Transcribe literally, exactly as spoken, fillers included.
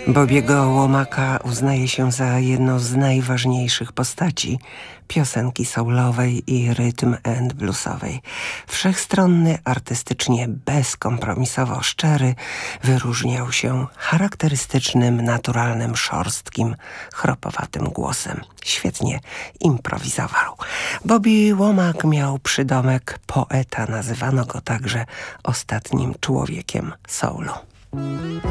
Bobiego Womacka uznaje się za jedną z najważniejszych postaci piosenki soulowej i rytm and bluesowej. Wszechstronny, artystycznie bezkompromisowo szczery, wyróżniał się charakterystycznym, naturalnym, szorstkim, chropowatym głosem. Świetnie improwizował. Bobby Womack miał przydomek poeta, nazywano go także ostatnim człowiekiem soulu.